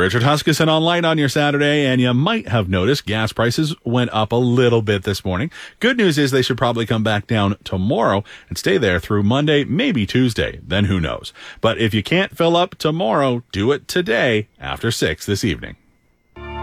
Richard Huskisson on Light on your Saturday, and you might have noticed gas prices went up a little bit this morning. Good news is they should probably come back down tomorrow and stay there through Monday, maybe Tuesday. Then who knows? But if you can't fill up tomorrow, do it today after 6 this evening.